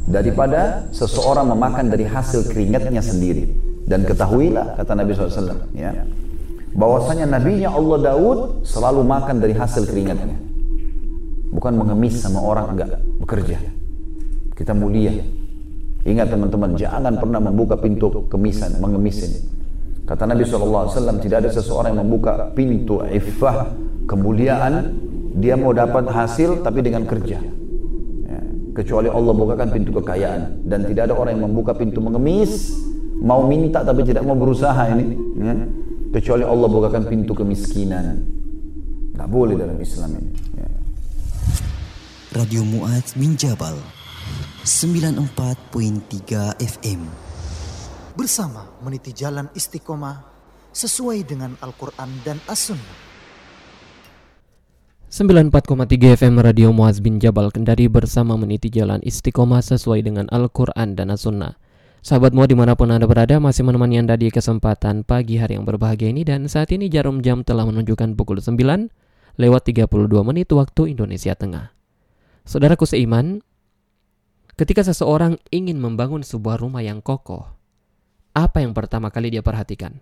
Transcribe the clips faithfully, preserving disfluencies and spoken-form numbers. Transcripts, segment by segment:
daripada seseorang memakan dari hasil keringatnya sendiri. Dan ketahuilah, kata Nabi shallallahu alaihi wasallam, ya, bahwasanya nabinya Allah Daud selalu makan dari hasil keringatnya. Bukan mengemis sama orang, enggak, bekerja. Kita mulia. Ingat teman-teman, jangan pernah membuka pintu kemisan, mengemisin. Kata Nabi shallallahu alaihi wasallam, tidak ada seseorang yang membuka pintu iffah, kemuliaan, dia mau dapat hasil tapi dengan kerja. Ya, kecuali Allah bukakan pintu kekayaan. Dan tidak ada orang yang membuka pintu mengemis, mau minta tapi tidak mau berusaha ini. Ya, kecuali Allah bukakan pintu kemiskinan. Tidak boleh dalam Islam ini. Ya. Radio Mu'adz bin Jabal sembilan puluh empat koma tiga F M. Bersama meniti jalan istiqomah sesuai dengan Al-Quran dan As-Sunnah. sembilan puluh empat koma tiga F M Radio Mu'adz bin Jabal Kendari bersama meniti jalan istiqomah sesuai dengan Al-Quran dan As-Sunnah. Sahabat Mu'adz dimanapun Anda berada, masih menemani Anda di kesempatan pagi hari yang berbahagia ini. Dan saat ini jarum jam telah menunjukkan pukul sembilan lewat tiga puluh dua menit waktu Indonesia Tengah. Saudaraku seiman, ketika seseorang ingin membangun sebuah rumah yang kokoh, apa yang pertama kali dia perhatikan?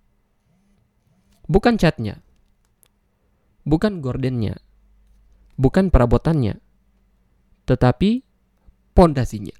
Bukan catnya, bukan gordennya, bukan perabotannya, tetapi pondasinya.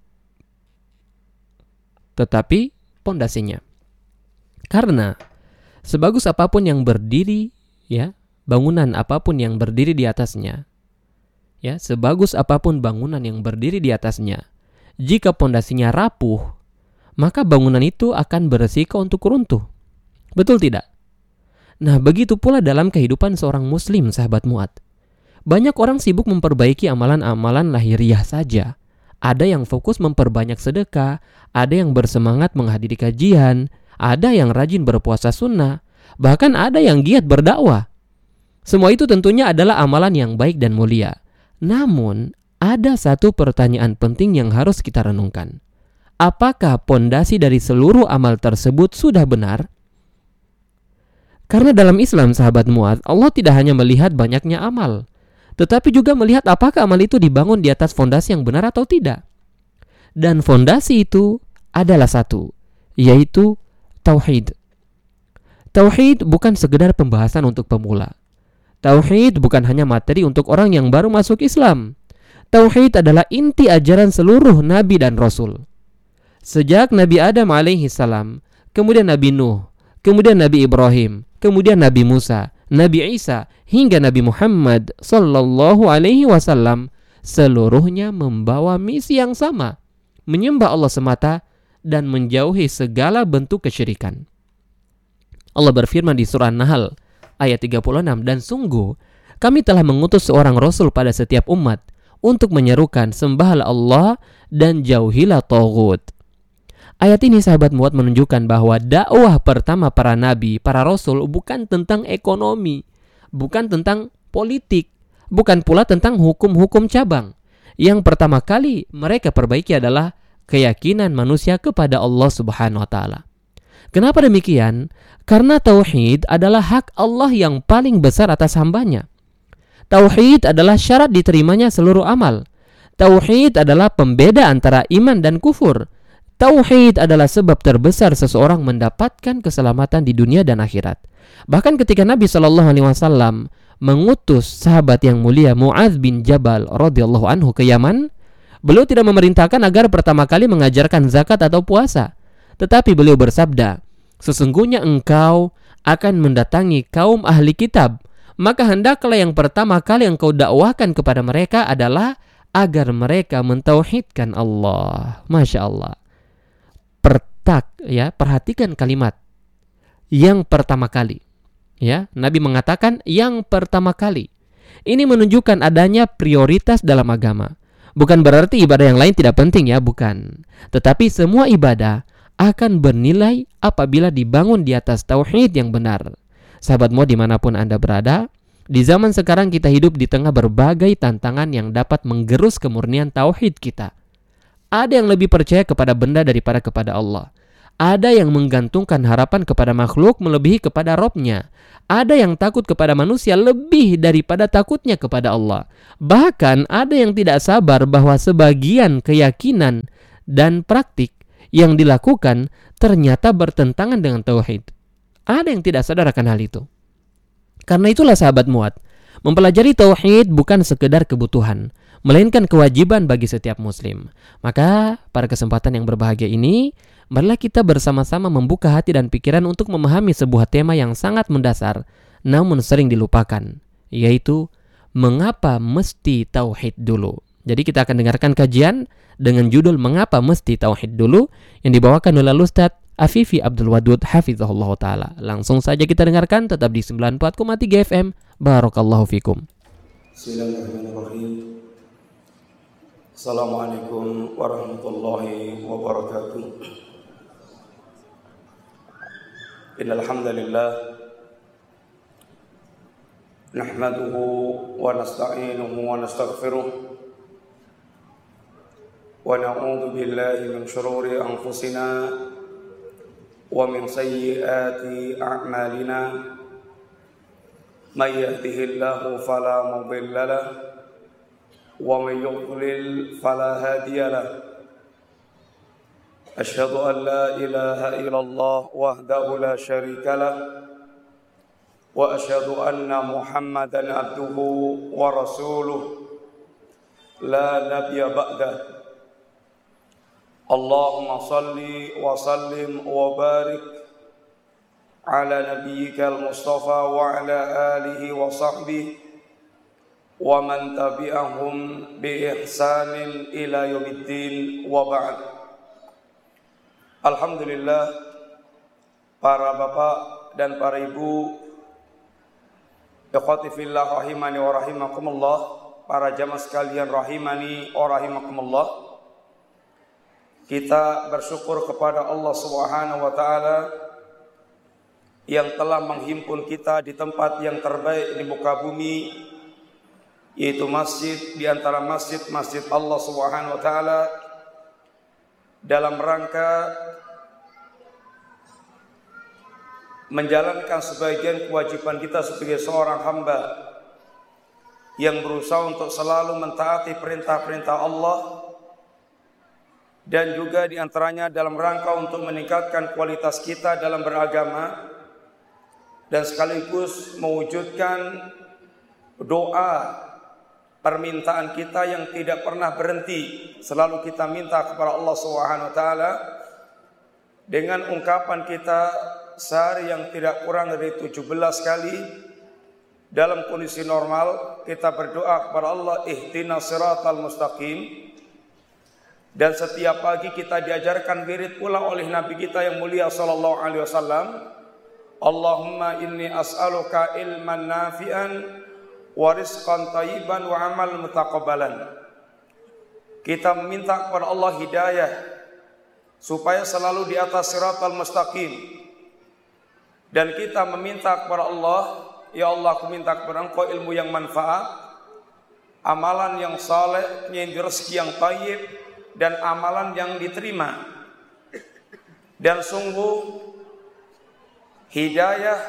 Tetapi pondasinya. Karena sebagus apapun yang berdiri, ya, bangunan apapun yang berdiri di atasnya, ya, sebagus apapun bangunan yang berdiri di atasnya, jika pondasinya rapuh, maka bangunan itu akan beresiko untuk runtuh. Betul tidak? Nah, begitu pula dalam kehidupan seorang muslim, sahabat Mu'adz. Banyak orang sibuk memperbaiki amalan-amalan lahiriah saja. Ada yang fokus memperbanyak sedekah, ada yang bersemangat menghadiri kajian, ada yang rajin berpuasa sunnah, bahkan ada yang giat berdakwah. Semua itu tentunya adalah amalan yang baik dan mulia. Namun, ada satu pertanyaan penting yang harus kita renungkan. Apakah pondasi dari seluruh amal tersebut sudah benar? Karena dalam Islam, sahabat Mu'adz, Allah tidak hanya melihat banyaknya amal, tetapi juga melihat apakah amal itu dibangun di atas fondasi yang benar atau tidak. Dan fondasi itu adalah satu, yaitu tauhid. Tauhid bukan sekedar pembahasan untuk pemula. Tauhid bukan hanya materi untuk orang yang baru masuk Islam. Tauhid adalah inti ajaran seluruh nabi dan rasul. Sejak Nabi Adam alaihi salam, kemudian Nabi Nuh, kemudian Nabi Ibrahim, kemudian Nabi Musa, Nabi Isa, hingga Nabi Muhammad sallallahu alaihi wasallam, seluruhnya membawa misi yang sama, menyembah Allah semata dan menjauhi segala bentuk kesyirikan. Allah berfirman di surah An-Nahl ayat tiga puluh enam, dan sungguh kami telah mengutus seorang rasul pada setiap umat untuk menyerukan sembahlah Allah dan jauhilah taghut. Ayat ini, sahabat Mu'adz, menunjukkan bahwa dakwah pertama para nabi, para rasul bukan tentang ekonomi, bukan tentang politik, bukan pula tentang hukum-hukum cabang. Yang pertama kali mereka perbaiki adalah keyakinan manusia kepada Allah Subhanahu wa taala. Kenapa demikian? Karena tauhid adalah hak Allah yang paling besar atas hambanya. Tauhid adalah syarat diterimanya seluruh amal. Tauhid adalah pembeda antara iman dan kufur. Tauhid adalah sebab terbesar seseorang mendapatkan keselamatan di dunia dan akhirat. Bahkan ketika Nabi shallallahu alaihi wasallam mengutus sahabat yang mulia Mu'adz bin Jabal radhiyallahu anhu ke Yaman, beliau tidak memerintahkan agar pertama kali mengajarkan zakat atau puasa. Tetapi beliau bersabda, sesungguhnya engkau akan mendatangi kaum ahli kitab, maka hendaklah yang pertama kali engkau dakwahkan kepada mereka adalah agar mereka mentauhidkan Allah. Masya Allah. Pertak, ya, perhatikan kalimat yang pertama kali. Ya, Nabi mengatakan yang pertama kali. Ini menunjukkan adanya prioritas dalam agama. Bukan berarti ibadah yang lain tidak penting, ya, bukan. Tetapi semua ibadah akan bernilai apabila dibangun di atas tauhid yang benar. Sahabatmu dimanapun Anda berada, di zaman sekarang kita hidup di tengah berbagai tantangan yang dapat menggerus kemurnian tauhid kita. Ada yang lebih percaya kepada benda daripada kepada Allah. Ada yang menggantungkan harapan kepada makhluk melebihi kepada Robnya. Ada yang takut kepada manusia lebih daripada takutnya kepada Allah. Bahkan ada yang tidak sabar bahwa sebagian keyakinan dan praktik yang dilakukan ternyata bertentangan dengan tauhid. Ada yang tidak sadar akan hal itu. Karena itulah sahabat Mu'adz, mempelajari tauhid bukan sekedar kebutuhan, melainkan kewajiban bagi setiap muslim. Maka pada kesempatan yang berbahagia ini, marilah kita bersama-sama membuka hati dan pikiran untuk memahami sebuah tema yang sangat mendasar namun sering dilupakan, yaitu mengapa mesti tauhid dulu. Jadi kita akan dengarkan kajian dengan judul Mengapa Mesti Tauhid Dulu yang dibawakan oleh Ustadz Afifi Abdul Wadud hafizahullah ta'ala. Langsung saja kita dengarkan, tetap di sembilan puluh empat koma tiga F M. Barakallahu fikum. Bismillahirrahmanirrahim. Assalamualaikum warahmatullahi wabarakatuh. Innal hamdalillah nahmaduhu wa nasta'inuhu wa nastaghfiruh wa na'udzu billahi min shururi anfusina wa min sayyiati a'malina. May yahdihillahu fala mudilla lahu wa may yudlil fala hadiya lahu. Asyhadu an la ilaha illallah wahdahu la syarika lahu wa asyhadu anna Muhammadan abduhu wa rasuluh la nabiyya ba'dahu. Allahumma salli wa sallim wa barik ala nabiyyikal Mustafa wa ala alihi wa sahbihi wa man tabi'ahum bi ihsanin ila yaumiddin wa ba'd. Alhamdulillah, para bapak dan para ibu, ikhwati fillah rahimani wa rahimakumullah, para jamaah sekalian rahimani wa rahimakumullah. Kita bersyukur kepada Allah Subhanahu wa taala yang telah menghimpun kita di tempat yang terbaik di muka bumi, yaitu masjid di antara masjid-masjid Allah Subhanahu wa taala, dalam rangka menjalankan sebagian kewajiban kita sebagai seorang hamba yang berusaha untuk selalu mentaati perintah-perintah Allah, dan juga diantaranya dalam rangka untuk meningkatkan kualitas kita dalam beragama dan sekaligus mewujudkan doa permintaan kita yang tidak pernah berhenti. Selalu kita minta kepada Allah Subhanahu wa taala dengan ungkapan kita sehari yang tidak kurang dari tujuh belas kali. Dalam kondisi normal kita berdoa kepada Allah, ihdinas siratal mustaqim. Dan setiap pagi kita diajarkan wirid pula oleh Nabi kita yang mulia sallallahu alaihi wasallam, Allahumma inni as'aluka ilman nafi'an wa rizqan thayyiban wa amal mutaqabbalan. Kita meminta kepada Allah hidayah supaya selalu di atas siratal mustaqim. Dan kita meminta kepada Allah, ya Allah, aku minta kepada Engkau ilmu yang manfaat, amalan yang saleh, rezeki yang thayyib, dan amalan yang diterima. Dan sungguh hidayah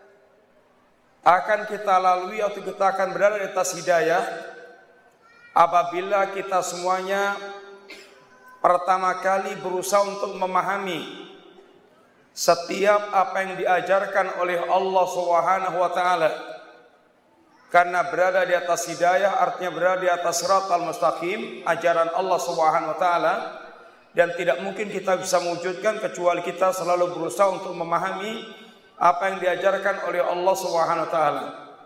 akan kita lalui atau kita akan berada di atas hidayah apabila kita semuanya pertama kali berusaha untuk memahami setiap apa yang diajarkan oleh Allah Subhanahu wa taala. Karena berada di atas hidayah artinya berada di atas siratal mustaqim, ajaran Allah Subhanahu wa taala, dan tidak mungkin kita bisa mewujudkan kecuali kita selalu berusaha untuk memahami apa yang diajarkan oleh Allah Subhanahu wa taala.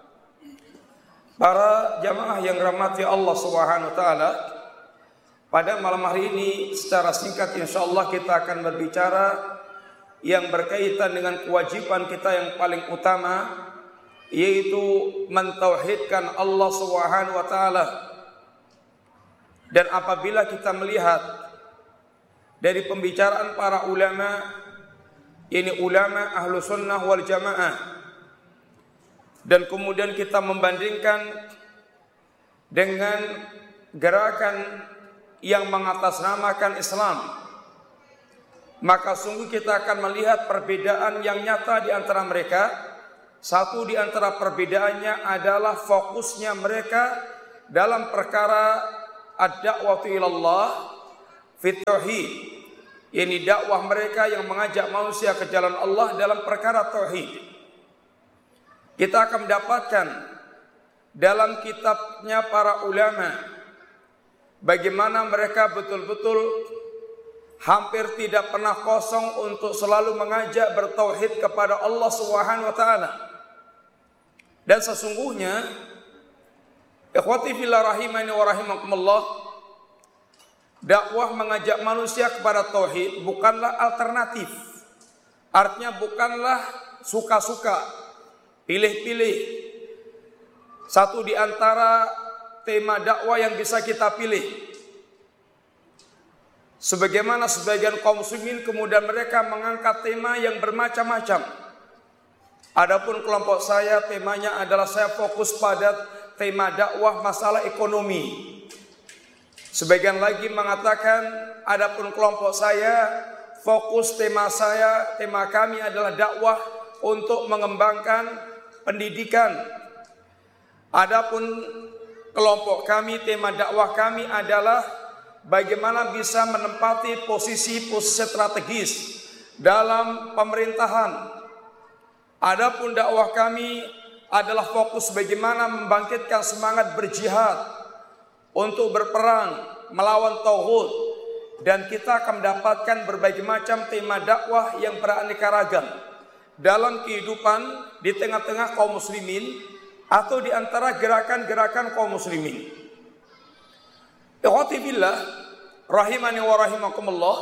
Para jamaah yang rahmati Allah Subhanahu wa taala, pada malam hari ini secara singkat insyaallah kita akan berbicara yang berkaitan dengan kewajiban kita yang paling utama, yaitu mentauhidkan Allah Subhanahu wa taala. Dan apabila kita melihat dari pembicaraan para ulama, ini ulama ahlu sunnah wal jamaah, dan kemudian kita membandingkan dengan gerakan yang mengatasnamakan Islam, maka sungguh kita akan melihat perbedaan yang nyata di antara mereka. Satu di antara perbedaannya adalah fokusnya mereka dalam perkara ad-da'watu ilallah, fit tauhid, ini dakwah mereka yang mengajak manusia ke jalan Allah dalam perkara tauhid. Kita akan mendapatkan dalam kitabnya para ulama bagaimana mereka betul-betul hampir tidak pernah kosong untuk selalu mengajak bertauhid kepada Allah Subhanahu wa taala. Dan sesungguhnya ikhwati fillah rahimani wa rahimakumullah, dakwah mengajak manusia kepada tauhid bukanlah alternatif. Artinya bukanlah suka-suka, pilih-pilih. Satu di antara tema dakwah yang bisa kita pilih. Sebagaimana sebagian kaum muslimin kemudian mereka mengangkat tema yang bermacam-macam. Adapun kelompok saya temanya adalah saya fokus pada tema dakwah masalah ekonomi. Sebagian lagi mengatakan adapun kelompok saya fokus tema saya, tema kami adalah dakwah untuk mengembangkan pendidikan. Adapun kelompok kami, tema dakwah kami adalah bagaimana bisa menempati posisi-posisi strategis dalam pemerintahan. Adapun dakwah kami adalah fokus bagaimana membangkitkan semangat berjihad untuk berperang melawan tauhid, dan kita akan mendapatkan berbagai macam tema dakwah yang beraneka ragam dalam kehidupan di tengah-tengah kaum muslimin atau di antara gerakan-gerakan kaum muslimin. Ikhwati billah rahimani wa rahimakumullah,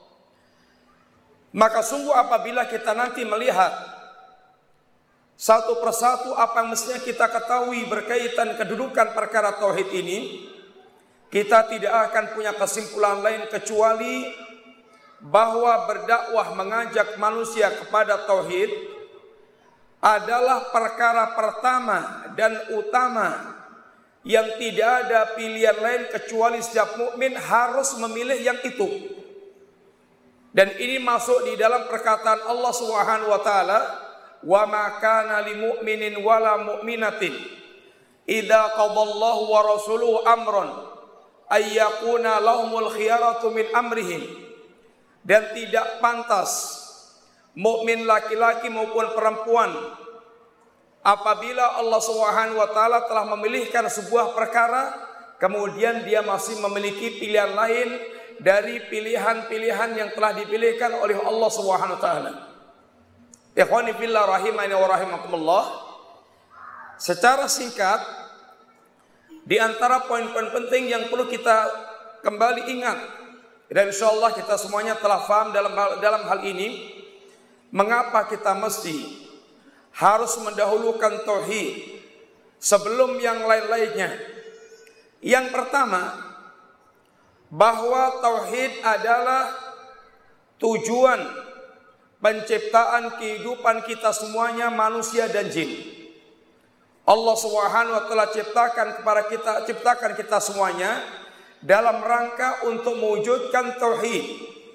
maka sungguh apabila kita nanti melihat satu persatu apa yang mestinya kita ketahui berkaitan kedudukan perkara tauhid ini, kita tidak akan punya kesimpulan lain kecuali bahwa berdakwah mengajak manusia kepada tauhid adalah perkara pertama dan utama yang tidak ada pilihan lain kecuali setiap mukmin harus memilih yang itu. Dan ini masuk di dalam perkataan Allah Subhanahu wa taala, wa ma kana lil mu'minin wala mu'minatin idza qadallahu wa rasuluhu amran ay yakuna lahumul khiyaratu min amrihim. Dan tidak pantas mukmin laki-laki maupun perempuan apabila Allah Subhanahu wa taala telah memilihkan sebuah perkara kemudian dia masih memiliki pilihan lain dari pilihan-pilihan yang telah dipilihkan oleh Allah Subhanahu wa taala. Ikhwani fillah rahimani wa rahimakumullah, secara singkat di antara poin-poin penting yang perlu kita kembali ingat, dan insyaallah kita semuanya telah paham dalam hal, dalam hal ini, mengapa kita mesti harus mendahulukan tauhid sebelum yang lain-lainnya. Yang pertama, bahwa tauhid adalah tujuan penciptaan kehidupan kita semuanya, manusia dan jin. Allah Subhanahu wa taala ciptakan kepada kita, ciptakan kita semuanya dalam rangka untuk mewujudkan tauhid.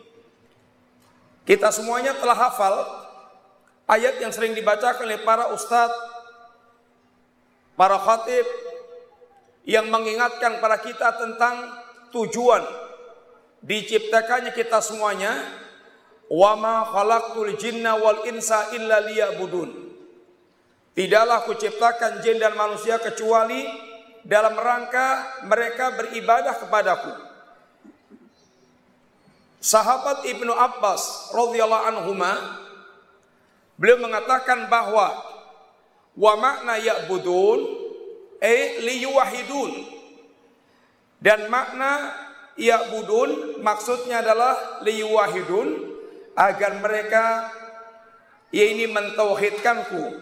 Kita semuanya telah hafal ayat yang sering dibacakan oleh para ustadz, para khatib yang mengingatkan pada kita tentang tujuan diciptakannya kita semuanya. Wa ma khalaqtul jinna wal insa illa liya'budun. Tidaklah aku ciptakan jin dan manusia kecuali dalam rangka mereka beribadah kepadaku. Sahabat Ibnu Abbas radhiyallahu anhuma, beliau mengatakan bahwa wa makna ya'budun ay liyuwahidun, dan makna ya'budun maksudnya adalah liyuwahidun, agar mereka ya ini mentauhidkanku.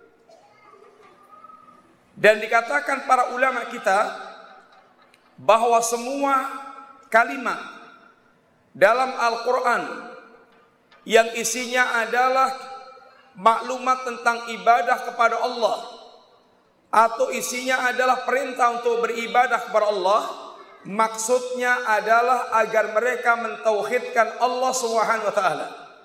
Dan dikatakan para ulama kita bahwa semua kalimat dalam Al-Quran yang isinya adalah maklumat tentang ibadah kepada Allah atau isinya adalah perintah untuk beribadah kepada Allah, maksudnya adalah agar mereka mentauhidkan Allah Subhanahu wa taala.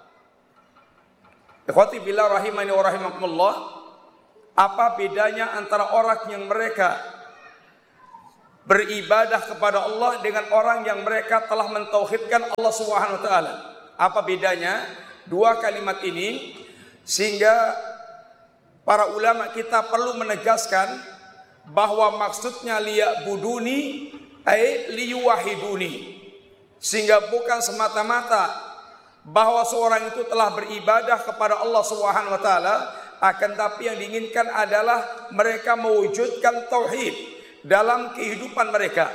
Ikhwati billah rahimani wa rahimakumullah, apa bedanya antara orang yang mereka beribadah kepada Allah dengan orang yang mereka telah mentauhidkan Allah Subhanahu wa taala. Apa bedanya dua kalimat ini? Sehingga para ulama kita perlu menegaskan bahwa maksudnya liya'buduni ay liyuwahiduni. Sehingga bukan semata-mata bahwa seorang itu telah beribadah kepada Allah Subhanahu wa taala, akan tapi yang diinginkan adalah mereka mewujudkan tauhid dalam kehidupan mereka.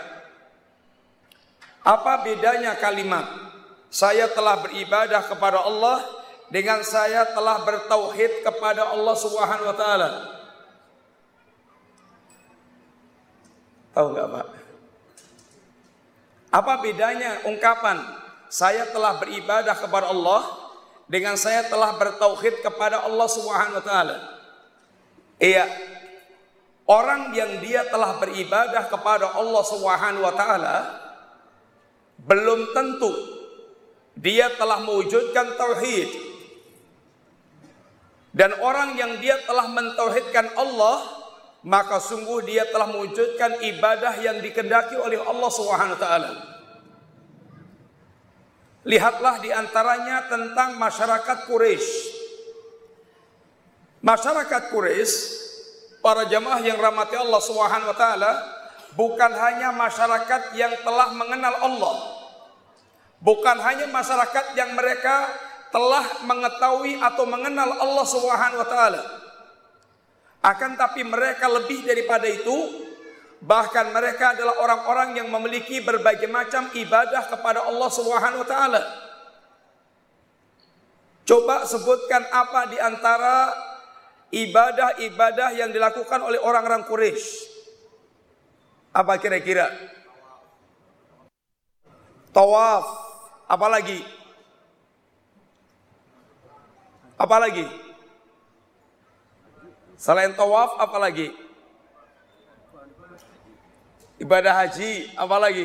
Apa bedanya kalimat saya telah beribadah kepada Allah dengan saya telah bertauhid kepada Allah Subhanahu wa taala? Tahu enggak, Pak? Apa bedanya ungkapan saya telah beribadah kepada Allah dengan saya telah bertauhid kepada Allah Subhanahu wa taala? Iya. Orang yang dia telah beribadah kepada Allah Subhanahu wa taala belum tentu dia telah mewujudkan tauhid. Dan orang yang dia telah mentauhidkan Allah, maka sungguh dia telah mewujudkan ibadah yang dikehendaki oleh Allah Subhanahu wa taala. Lihatlah di antaranya tentang masyarakat Quraisy. Masyarakat Quraisy, para jamaah yang rahmati Allah Subhanahu wa taala, bukan hanya masyarakat yang telah mengenal Allah. Bukan hanya masyarakat yang mereka telah mengetahui atau mengenal Allah Subhanahu wa taala. Akan tapi mereka lebih daripada itu, bahkan mereka adalah orang-orang yang memiliki berbagai macam ibadah kepada Allah Subhanahu wa taala. Coba sebutkan apa di antara ibadah-ibadah yang dilakukan oleh orang-orang Quraisy. Apa kira-kira? Tawaf, apa lagi? Apa lagi? Selain tawaf, apa lagi? Ibadah haji, apa lagi?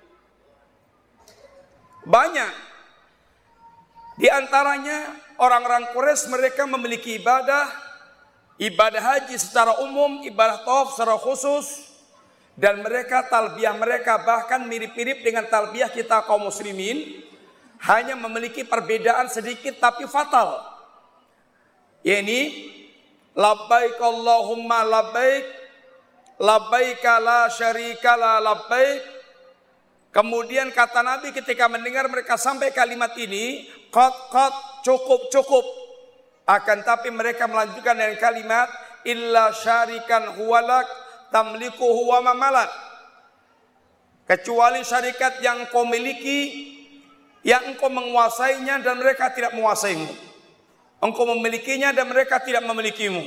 Banyak. Di antaranya orang-orang Quraisy mereka memiliki ibadah, ibadah haji secara umum, ibadah tawaf secara khusus, dan mereka talbiyah mereka bahkan mirip-mirip dengan talbiyah kita kaum muslimin, hanya memiliki perbedaan sedikit tapi fatal. Ini labbaik Allahumma labbaik, labbaik la syarika la labbaik. Kemudian kata Nabi ketika mendengar mereka sampai kalimat ini, qad qad, cukup cukup. Akan tapi mereka melanjutkan dengan kalimat illa syarikan huwalak tamliku huwa mamalak. Kecuali syarikat yang kau miliki, yang engkau menguasainya dan mereka tidak menguasaimu. Engkau memilikinya dan mereka tidak memilikimu.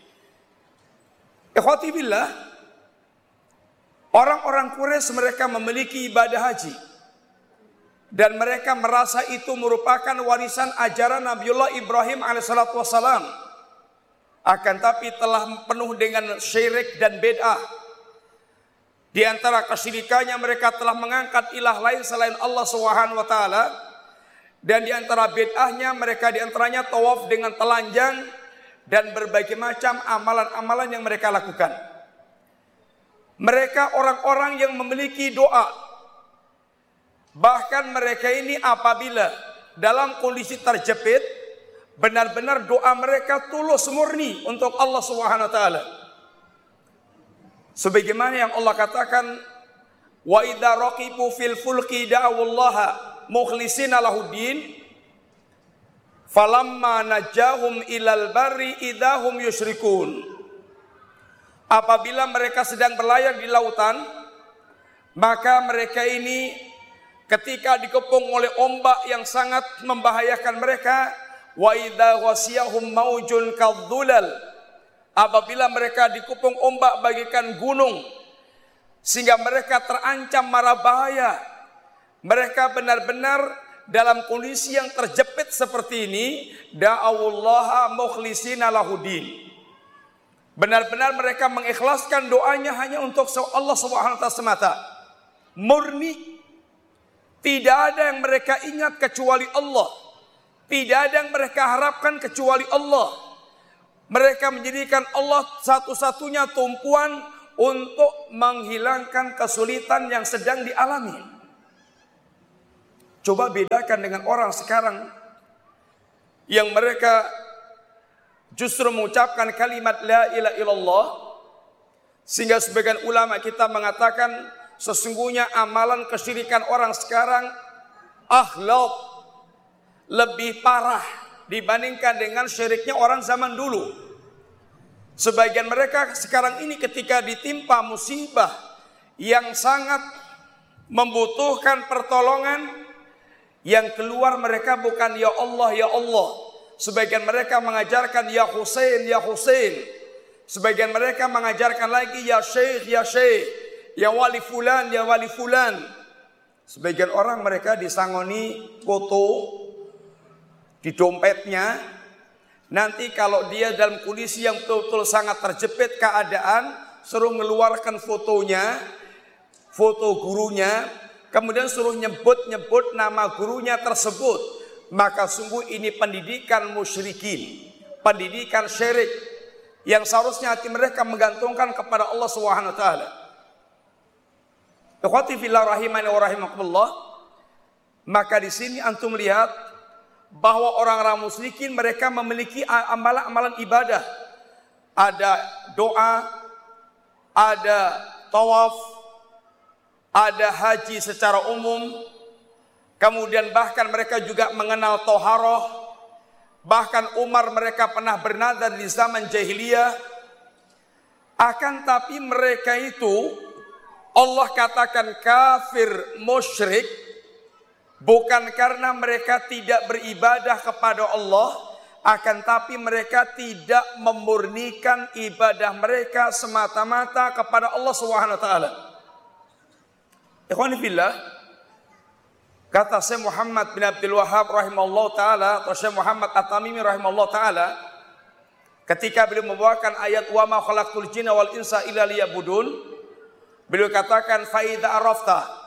Ikhwati billah, orang-orang Quraisy mereka memiliki ibadah haji, dan mereka merasa itu merupakan warisan ajaran Nabiullah Ibrahim alaihissalatu wassalam. Akan tapi telah penuh dengan syirik dan bid'ah. Di antara kesyirikannya mereka telah mengangkat ilah lain selain Allah Subhanahu wa taala. Dan di antara bid'ahnya mereka di antaranya tawaf dengan telanjang dan berbagai macam amalan-amalan yang mereka lakukan. Mereka orang-orang yang memiliki doa. Bahkan mereka ini apabila dalam kondisi terjepit, benar-benar doa mereka tulus murni untuk Allah Subhanahu wa taala. Sebagaimana yang Allah katakan, wa idza raqibu fil fulki da'awallaha mukhlisina lahuddin falamma najahum ilal barri idahum yusyrikun. Apabila mereka sedang berlayar di lautan, maka mereka ini ketika dikepung oleh ombak yang sangat membahayakan mereka, wa idza ghasiyahum maujun kadzulal, apabila mereka dikepung ombak bagaikan gunung sehingga mereka terancam mara bahaya, mereka benar-benar dalam kondisi yang terjepit seperti ini, da'awullaha mukhlisina lahuddin. Benar-benar mereka mengikhlaskan doanya hanya untuk Allah Subhanahu wa taala semata. Murni. Tidak ada yang mereka ingat kecuali Allah. Tidak ada yang mereka harapkan kecuali Allah. Mereka menjadikan Allah satu-satunya tumpuan untuk menghilangkan kesulitan yang sedang dialami. Coba bedakan dengan orang sekarang yang mereka justru mengucapkan kalimat la ilaha illallah, sehingga sebagian ulama kita mengatakan sesungguhnya amalan kesyirikan orang sekarang akhlak lebih parah dibandingkan dengan syiriknya orang zaman dulu. Sebagian mereka sekarang ini ketika ditimpa musibah yang sangat membutuhkan pertolongan, yang keluar mereka bukan ya Allah ya Allah. Sebagian mereka mengajarkan ya Husain ya Husain. Sebagian mereka mengajarkan lagi ya Syekh ya Syekh, ya wali fulan ya wali fulan. Sebagian orang mereka disangoni foto di dompetnya. Nanti kalau dia dalam kondisi yang betul-betul sangat terjepit keadaan, suruh mengeluarkan fotonya, foto gurunya, kemudian suruh nyebut-nyebut nama gurunya tersebut. Maka sungguh ini pendidikan musyrikin, pendidikan syirik, yang seharusnya hati mereka menggantungkan kepada Allah Subhanahu wa taala. Ikhwati fillah rahimani wa rahimakumullah. Maka di sini antum lihat bahwa orang-orang musyrikin mereka memiliki amalan-amalan ibadah. Ada doa, ada tawaf, ada haji secara umum. Kemudian bahkan mereka juga mengenal toharoh. Bahkan Umar mereka pernah bernadar di zaman jahiliyah. Akan tapi mereka itu Allah katakan kafir musyrik bukan karena mereka tidak beribadah kepada Allah, akan tapi mereka tidak memurnikan ibadah mereka semata-mata kepada Allah Subhanahu wa taala. Ikhwani fillah, kata Syekh Muhammad bin Abdul Wahhab rahimahullah taala atau Syekh Muhammad At-Tamimi rahimahullah taala, ketika beliau membawakan ayat wa ma khalaqtul jinna wal insa illa liya'budun, beliau katakan fa idza arafta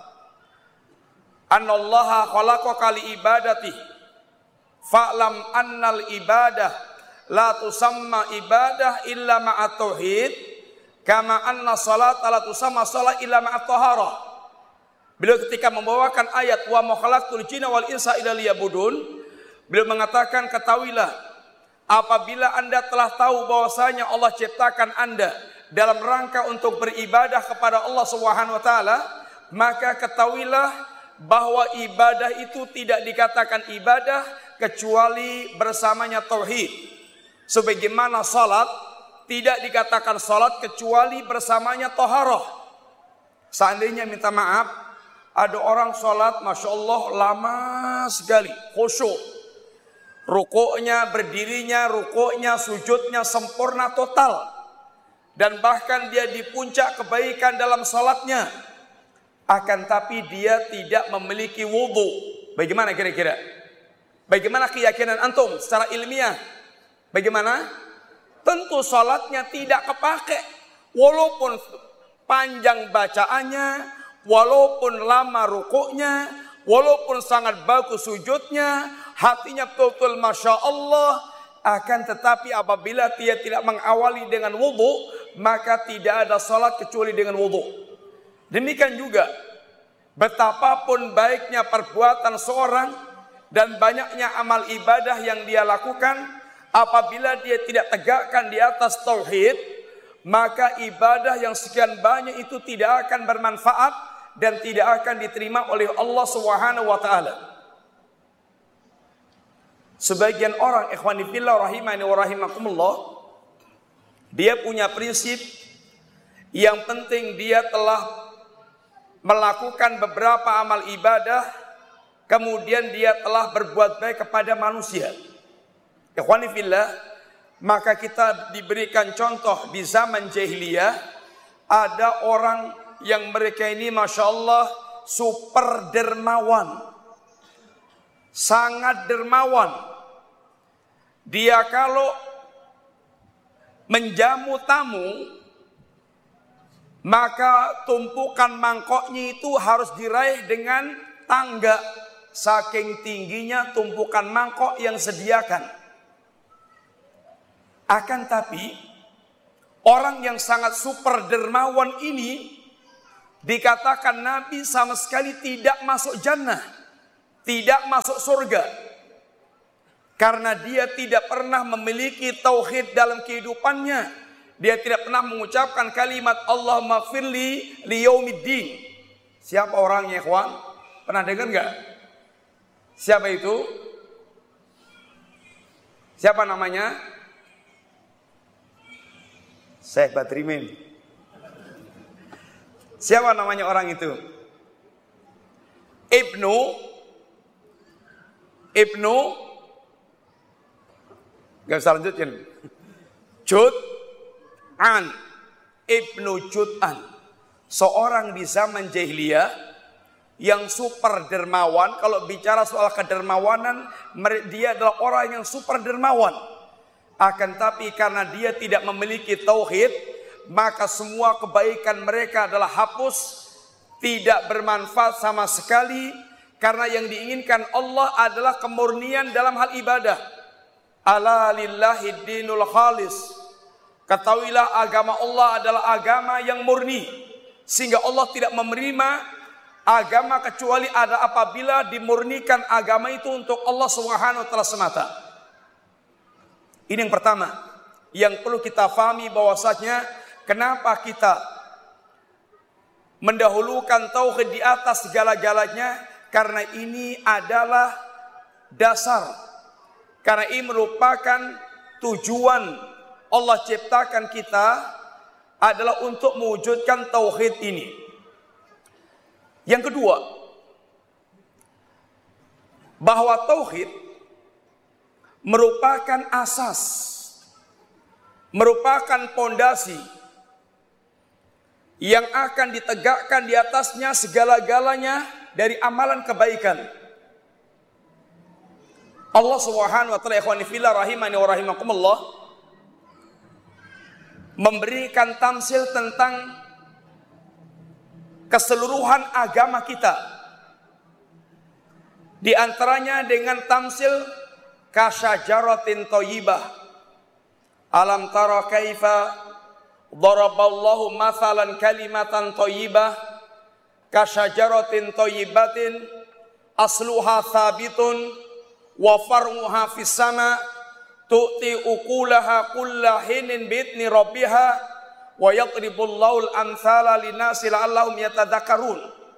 annallaha khalaqaka li ibadati fa'lam annal ibadah la tusamma ibadah illa ma'at tauhid kama anna salata la tusamma salat illa ma'at taharah. Beliau ketika membawakan ayat wa ma khalaqtul jinna wal insa illa liya'budun, beliau mengatakan ketahuilah apabila Anda telah tahu bahwasanya Allah ciptakan Anda dalam rangka untuk beribadah kepada Allah Subhanahu wa taala, maka ketahuilah bahwa ibadah itu tidak dikatakan ibadah kecuali bersamanya tauhid. Sebagaimana salat tidak dikatakan salat kecuali bersamanya taharah. Seandainya minta maaf, ada orang salat Masya Allah lama sekali, khusyuk, rukuknya, berdirinya, rukuknya, sujudnya sempurna total, dan bahkan dia di puncak kebaikan dalam salatnya. Akan tapi dia tidak memiliki wudu. Bagaimana kira-kira? Bagaimana keyakinan antum secara ilmiah? Bagaimana? Tentu salatnya tidak kepake. Walaupun panjang bacaannya, walaupun lama rukuknya, walaupun sangat bagus sujudnya, hatinya betul-betul Masya Allah. Akan tetapi apabila dia tidak mengawali dengan wudu, maka tidak ada salat kecuali dengan wudu. Demikian juga betapapun baiknya perbuatan seorang dan banyaknya amal ibadah yang dia lakukan, apabila dia tidak tegakkan di atas tauhid, maka ibadah yang sekian banyak itu tidak akan bermanfaat dan tidak akan diterima oleh Allah Subhanahu wa taala. Sebagian orang ikhwani fillah rahimani wa rahimakumullah, dia punya prinsip yang penting dia telah melakukan beberapa amal ibadah, kemudian dia telah berbuat baik kepada manusia. Ikhwani fillah, maka kita diberikan contoh di zaman jahiliyah, ada orang yang mereka ini Masya Allah super dermawan, sangat dermawan. Dia kalau menjamu tamu, maka tumpukan mangkoknya itu harus diraih dengan tangga. Saking tingginya tumpukan mangkok yang sediakan. Akan tapi Orang yang sangat super dermawan ini dikatakan Nabi sama sekali tidak masuk jannah, tidak masuk surga. Karena dia tidak pernah memiliki tauhid dalam kehidupannya. Dia tidak pernah mengucapkan kalimat Allahumma firli liyaumiddin. Siapa orangnya, ikhwan? Pernah dengar enggak? Siapa itu? Siapa namanya? Syekh Badrimin. Siapa namanya orang itu? Ibnu Ibnu Gak usah lanjutin. Jud'an. Ibnu Jud'an. Seorang di zaman jahiliyah yang super dermawan. Kalau bicara soal kedermawanan, dia adalah orang yang super dermawan. Akan tapi karena dia tidak memiliki tauhid, maka semua kebaikan mereka adalah hapus, tidak bermanfaat sama sekali. Karena yang diinginkan Allah adalah kemurnian dalam hal ibadah. Ala lillahi dinul khalis. Ketahuilah agama Allah adalah agama yang murni. Sehingga Allah tidak menerima agama kecuali ada apabila dimurnikan agama itu untuk Allah Subhanahu wa taala semata. Ini yang pertama yang perlu kita fahami, bahwasanya kenapa kita mendahulukan tauhid di atas segala-galanya, karena ini adalah dasar. Karena ini merupakan tujuan Allah ciptakan kita adalah untuk mewujudkan tauhid ini. Yang kedua, bahwa tauhid merupakan asas, merupakan pondasi yang akan ditegakkan di atasnya segala-galanya dari amalan kebaikan. Allah Subhanahu wa taala, ikhwani fillah rahimani wa rahimakumullah, memberikan tamsil tentang keseluruhan agama kita. Di antaranya dengan tamsil kasyajaratin thayyibah. Alam tara kaifa daraballahu mathalan kalimatan thayyibah kasyajaratin thayyibatin asluha thabitun wa far'uha fis sama tu'ti ukulaha kulla hinin bi'idni rabbiha wa yadribullahu al-amthala linasi la'allahum yatadakkarun.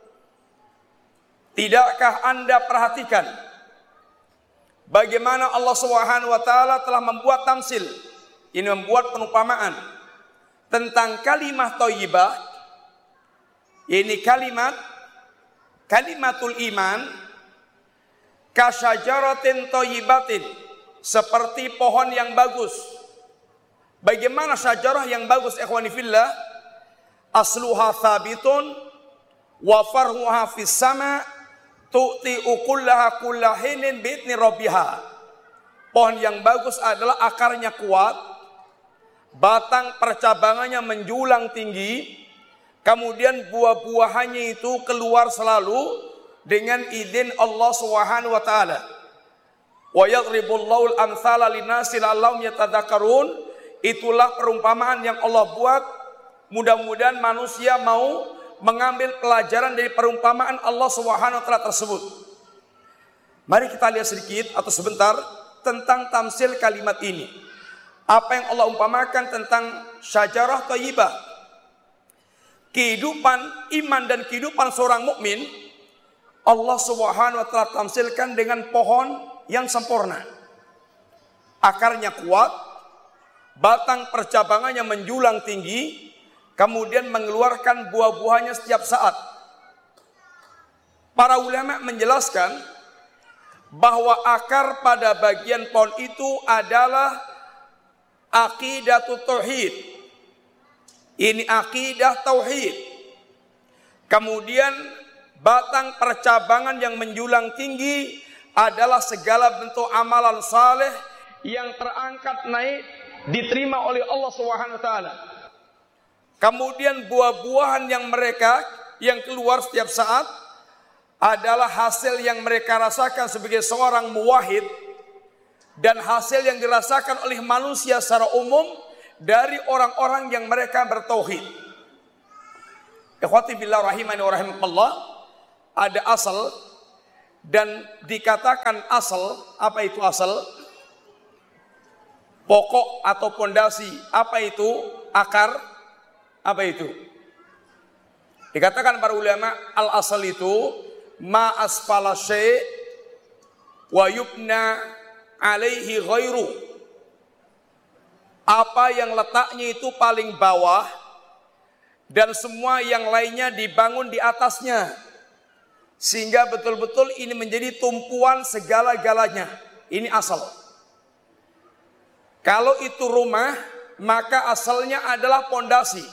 Tidakkah Anda perhatikan bagaimana Allah Subhanahu wa taala telah membuat tamsil, ini membuat perumpamaan tentang kalimat thayyibah, ini kalimat kalimatul iman, kasyajaratin thayyibatin, seperti pohon yang bagus. Bagaimana syajarah yang bagus, ikhwani fillah? Asluha thabitun wa farhuha fis sama tu'ti ukullaha kulla hinin bi'idni rabbiha. Pohon yang bagus adalah akarnya kuat, batang percabangannya menjulang tinggi, kemudian buah-buahannya itu keluar selalu dengan izin Allah Subhanahu wa taala. Wa yadribullahu al-amthala linnasi la'allahum yatadakkarun. Itulah perumpamaan yang Allah buat. Mudah-mudahan manusia mau mengambil pelajaran dari perumpamaan Allah Subhanahu wa taala tersebut. Mari kita lihat sedikit atau sebentar tentang tamsil kalimat ini. Apa yang Allah umpamakan tentang syajarah thayyibah. Kehidupan iman dan kehidupan seorang mukmin Allah Subhanahu wa taala tamsilkan dengan pohon yang sempurna. Akarnya kuat, batang percabangannya menjulang tinggi, kemudian mengeluarkan buah-buahnya setiap saat. Para ulama menjelaskan bahwa akar pada bagian pohon itu adalah aqidatut tauhid. Ini akidah tauhid. Kemudian batang percabangan yang menjulang tinggi adalah segala bentuk amalan saleh yang terangkat naik diterima oleh Allah Subhanahu wa taala. Kemudian buah-buahan yang mereka yang keluar setiap saat adalah hasil yang mereka rasakan sebagai seorang muwahhid dan hasil yang dirasakan oleh manusia secara umum dari orang-orang yang mereka bertauhid. Ikhwati billah rahimani wa rahimakumullah, ada asal dan dikatakan asal. Apa itu asal? Pokok atau pondasi. Apa itu akar? Apa itu? Dikatakan para ulama, al asal itu ma asfala syai' wa yubna alaihi ghairu. Apa yang letaknya itu paling bawah dan semua yang lainnya dibangun di atasnya, sehingga betul-betul ini menjadi tumpuan segala-galanya. Ini asal. Kalau itu rumah, maka asalnya adalah pondasi.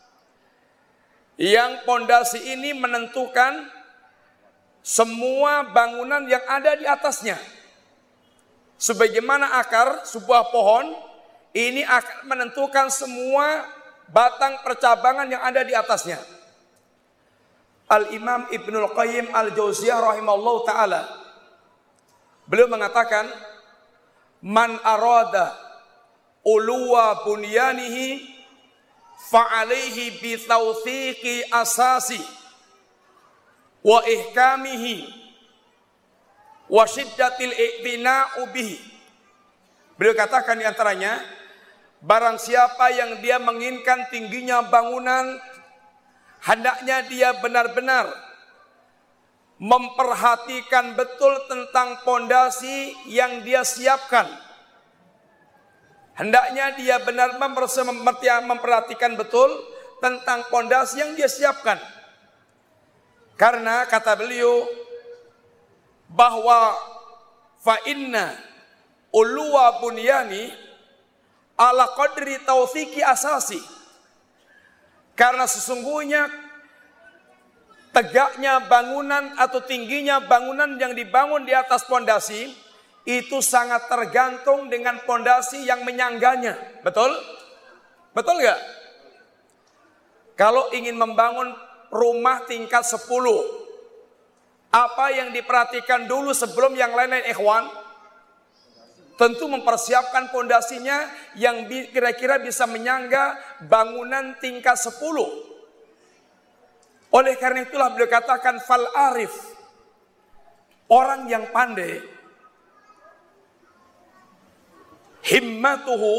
Yang pondasi ini menentukan semua bangunan yang ada di atasnya. Sebagaimana akar sebuah pohon, ini akan menentukan semua batang percabangan yang ada di atasnya. Al-Imam Ibnul Qayyim Al-Jauziyah rahimahullah ta'ala, beliau mengatakan, man arada uluwa bunyanihi fa'alaihi bitawthiqi asasi wa ihkamihi wa syiddatil i'tina'u bihi. Beliau katakan di antaranya, barang siapa yang dia menginginkan tingginya bangunan, hendaknya dia benar-benar memperhatikan betul tentang pondasi yang dia siapkan. Hendaknya dia benar memperhatikan betul tentang pondasi yang dia siapkan. Karena kata beliau bahwa fa inna uluwa bunyani ala qadri tawthiki asasi. Karena sesungguhnya tegaknya bangunan atau tingginya bangunan yang dibangun di atas pondasi itu sangat tergantung dengan pondasi yang menyangganya. Betul? Betul nggak? Kalau ingin membangun rumah tingkat sepuluh, apa yang diperhatikan dulu sebelum yang lain-lain ikhwan? Tentu mempersiapkan pondasinya yang kira-kira bisa menyangga bangunan tingkat sepuluh. Oleh karena itulah beliau katakan fal arif, orang yang pandai, himmatuhu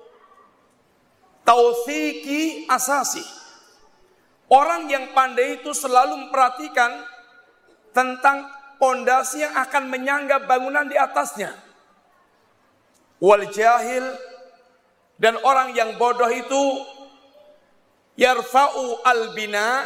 tawthiki asasi. Orang yang pandai itu selalu memperhatikan tentang pondasi yang akan menyangga bangunan di atasnya. Wal jahil, dan orang yang bodoh itu yarfa'u al-bina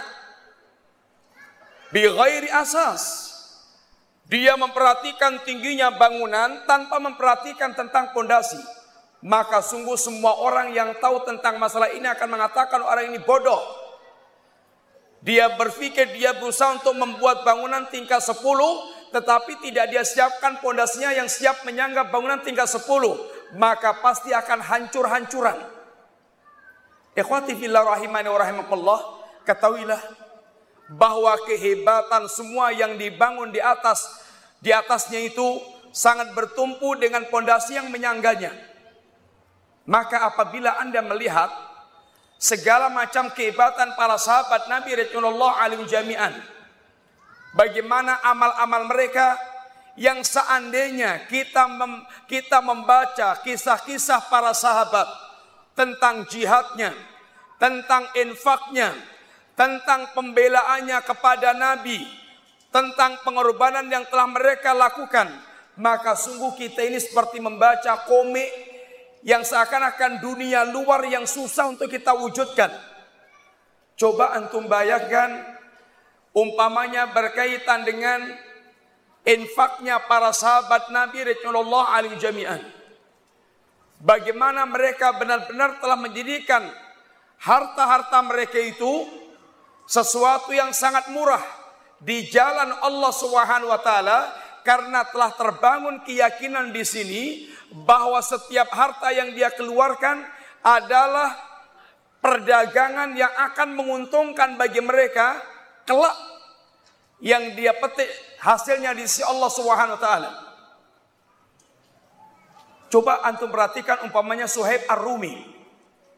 bi ghairi asas. Dia memperhatikan tingginya bangunan tanpa memperhatikan tentang pondasi. Maka sungguh semua orang yang tahu tentang masalah ini akan mengatakan orang ini bodoh. Dia berpikir dia berusaha untuk membuat bangunan tingkat sepuluh, tetapi tidak dia siapkan pondasinya yang siap menyangga bangunan tingkat sepuluh. Maka pasti akan hancur-hancuran. Ikhwati fillah rahimani wa rahimakumullah, ketahuilah bahwa kehebatan semua yang dibangun di atas di atasnya itu sangat bertumpu dengan pondasi yang menyangganya. Maka apabila Anda melihat segala macam kehebatan para sahabat Nabi Rasulullah alaihi jami'an, bagaimana amal-amal mereka yang seandainya kita mem, kita membaca kisah-kisah para sahabat tentang jihadnya, tentang infaknya, tentang pembelaannya kepada Nabi, tentang pengorbanan yang telah mereka lakukan, maka sungguh kita ini seperti membaca komik yang seakan-akan dunia luar yang susah untuk kita wujudkan. Coba antum bayangkan umpamanya berkaitan dengan infaknya para sahabat Nabi Rasulullah alaihi jami'an. Bagaimana mereka benar-benar telah menjadikan harta-harta mereka itu sesuatu yang sangat murah di jalan Allah Subhanahu wa taala, karena telah terbangun keyakinan di sini bahwa setiap harta yang dia keluarkan adalah perdagangan yang akan menguntungkan bagi mereka kelak, yang dia petik hasilnya di sisi Allah Subhanahu wa taala. Coba antum perhatikan umpamanya Suhaib Ar-Rumi.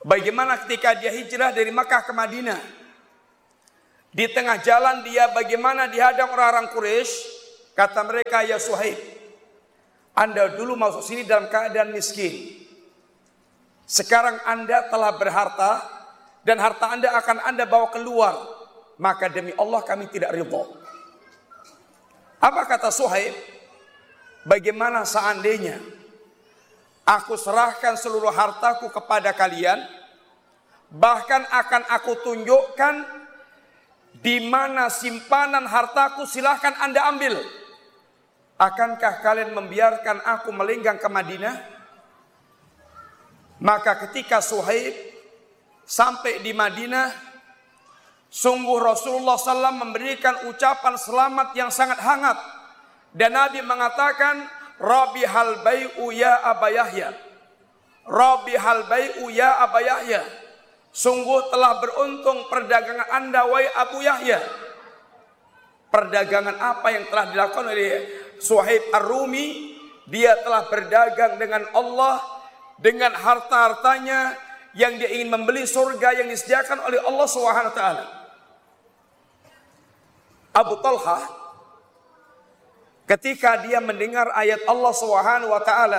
Bagaimana ketika dia hijrah dari Makkah ke Madinah. Di tengah jalan dia bagaimana dihadang orang-orang Quraisy. Kata mereka, ya Suhaib, Anda dulu masuk sini dalam keadaan miskin. Sekarang Anda telah berharta dan harta Anda akan Anda bawa keluar. Maka demi Allah kami tidak ridha. Apa kata Suhaib? Bagaimana seandainya aku serahkan seluruh hartaku kepada kalian, bahkan akan aku tunjukkan di mana simpanan hartaku, silahkan Anda ambil. Akankah kalian membiarkan aku melenggang ke Madinah? Maka ketika Suhaib sampai di Madinah, sungguh Rasulullah sallallahu alaihi wasallam memberikan ucapan selamat yang sangat hangat. Dan Nabi mengatakan, Rabihal bai'u ya Aba Yahya. Rabihal bai'u ya Aba Yahya. Sungguh telah beruntung perdagangan Anda, wahai Abu Yahya. Perdagangan apa yang telah dilakukan oleh Suhaib Ar-Rumi? Dia telah berdagang dengan Allah, dengan harta-hartanya yang dia ingin membeli surga yang disediakan oleh Allah Subhanahu wa taala. Abu Talha ketika dia mendengar ayat Allah Subhanahu wa taala,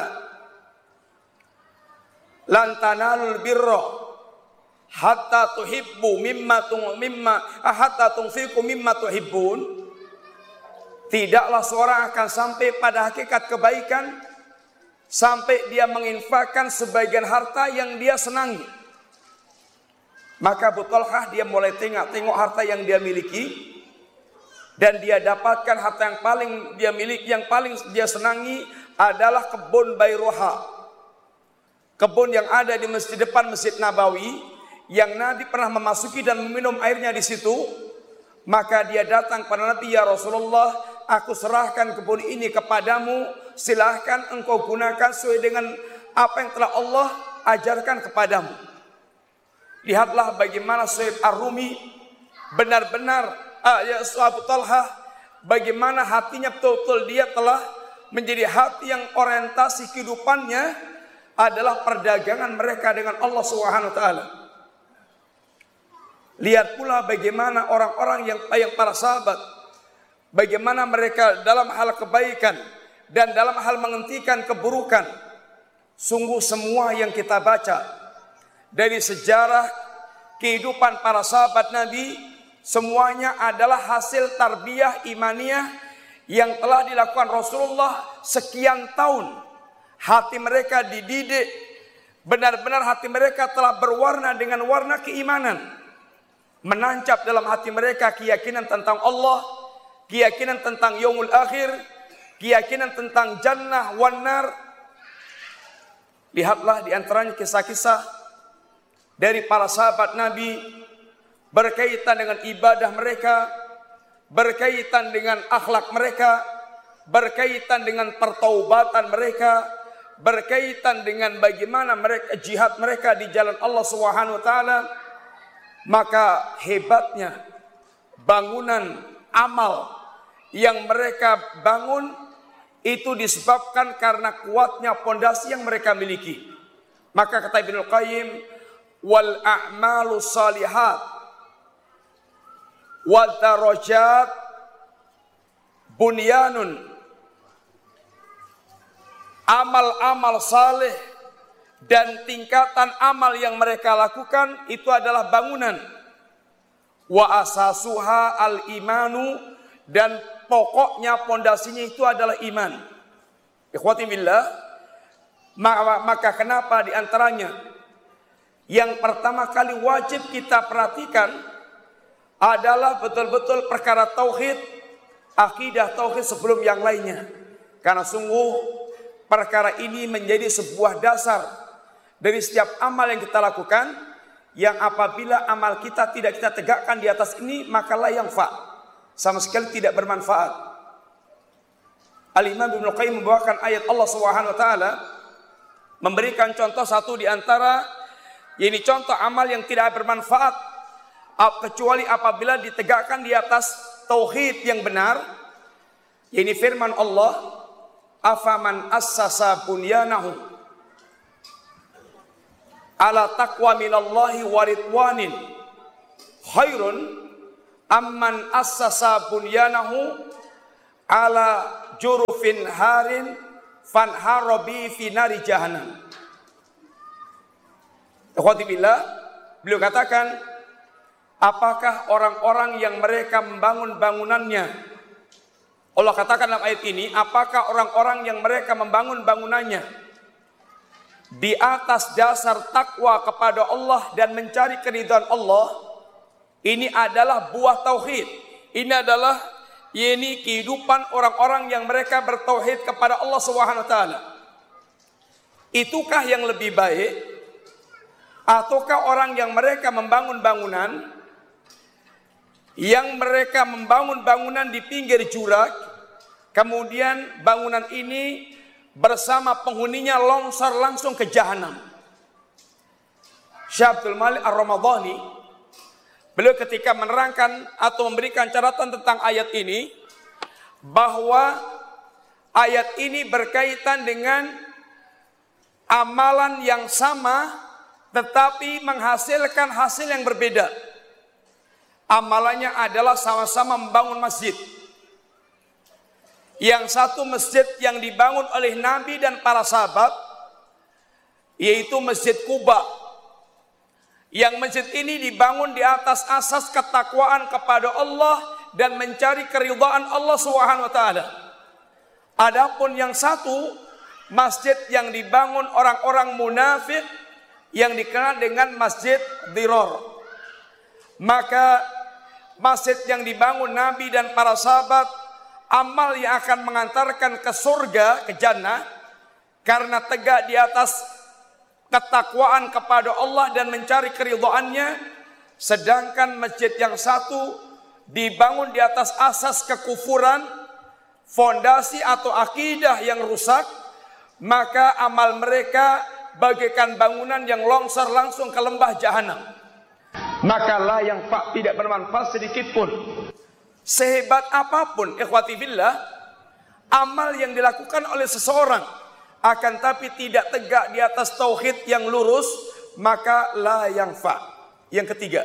lan tanalul birra hatta tuhibbu mimma tung mimma hatta tunfiqu mimma tuhibbun, tidaklah seorang akan sampai pada hakikat kebaikan sampai dia menginfakkan sebagian harta yang dia senangi. Maka Abu Talhah dia mulai tengok-tengok harta yang dia miliki, dan dia dapatkan harta yang paling dia miliki, yang paling dia senangi adalah kebun Bairuha. Kebun yang ada di masjid depan Masjid Nabawi, yang Nabi pernah memasuki dan meminum airnya di situ. Maka dia datang kepada Nabi, ya Rasulullah, aku serahkan kebun ini kepadamu, silahkan engkau gunakan sesuai dengan apa yang telah Allah ajarkan kepadamu. Lihatlah bagaimana Suhaib Ar-Rumi benar-benar Ah, ya Abu Talha, bagaimana hatinya betul-betul dia telah menjadi hati yang orientasi kehidupannya adalah perdagangan mereka dengan Allah Subhanahu wa taala. Lihat pula bagaimana orang-orang yang yang para sahabat, bagaimana mereka dalam hal kebaikan dan dalam hal menghentikan keburukan. Sungguh semua yang kita baca dari sejarah kehidupan para sahabat Nabi, semuanya adalah hasil tarbiyah imaniyah yang telah dilakukan Rasulullah sekian tahun. Hati mereka dididik, benar-benar hati mereka telah berwarna dengan warna keimanan. Menancap dalam hati mereka keyakinan tentang Allah, keyakinan tentang yaumul akhir, keyakinan tentang jannah wan nar. Lihatlah di antaranya kisah-kisah dari para sahabat Nabi berkaitan dengan ibadah mereka, berkaitan dengan akhlak mereka, berkaitan dengan pertaubatan mereka, berkaitan dengan bagaimana mereka jihad mereka di jalan Allah Subhanahu wa taala. Maka hebatnya bangunan amal yang mereka bangun itu disebabkan karena kuatnya pondasi yang mereka miliki. Maka kata Ibnu Qayyim, wal a'malu salihat wa darajat bunyanun. Amal-amal saleh dan tingkatan amal yang mereka lakukan itu adalah bangunan. Wa asasuha al-imanu, dan pokoknya pondasinya itu adalah iman. Ikhwati billah, maka kenapa di antaranya yang pertama kali wajib kita perhatikan adalah betul-betul perkara tauhid, akidah tauhid sebelum yang lainnya. Karena sungguh perkara ini menjadi sebuah dasar dari setiap amal yang kita lakukan, yang apabila amal kita tidak kita tegakkan di atas ini, maka la yanfa, sama sekali tidak bermanfaat. Al-Imam Ibnu Qayyim membawakan ayat Allah Subhanahu wa taala, memberikan contoh satu di antara, ini contoh amal yang tidak bermanfaat kecuali apabila ditegakkan di atas tauhid yang benar. Ini firman Allah, afaman assasa bunyanahu ala taqwa minallahi wa ridwanin khairun amman assasa bunyanahu ala jurufin harin fanharabi fi nari jahannam. Ikhwati billah, beliau katakan, apakah orang-orang yang mereka membangun bangunannya, Allah katakan dalam ayat ini, apakah orang-orang yang mereka membangun bangunannya di atas dasar takwa kepada Allah dan mencari keridhaan Allah, ini adalah buah tauhid. Ini adalah ini kehidupan orang-orang yang mereka bertauhid kepada Allah Subhanahu wa taala. Itukah yang lebih baik, ataukah orang yang mereka membangun bangunan yang mereka membangun bangunan di pinggir jurang, kemudian bangunan ini bersama penghuninya longsor langsung ke jahanam? Syekh Abdul Malik Ar-Ramadhani, beliau ketika menerangkan atau memberikan catatan tentang ayat ini, bahwa ayat ini berkaitan dengan amalan yang sama tetapi menghasilkan hasil yang berbeda. Amalannya adalah sama-sama membangun masjid. Yang satu masjid yang dibangun oleh Nabi dan para sahabat, yaitu Masjid Quba. Yang masjid ini dibangun di atas asas ketakwaan kepada Allah dan mencari keridhaan Allah Subhanahu wa taala. Adapun yang satu, masjid yang dibangun orang-orang munafik yang dikenal dengan Masjid Dirar. Maka masjid yang dibangun Nabi dan para sahabat, amal yang akan mengantarkan ke surga, ke jannah, karena tegak di atas ketakwaan kepada Allah dan mencari keridhaannya. Sedangkan masjid yang satu dibangun di atas asas kekufuran, fondasi atau akidah yang rusak, maka amal mereka bagaikan bangunan yang longsor langsung ke lembah jahanam. Maka la yang pak tidak bermanfaat sedikit pun. Sehebat apapun, ikhwati billah, amal yang dilakukan oleh seseorang, akan tapi tidak tegak di atas tauhid yang lurus, maka la yang fa. Yang ketiga,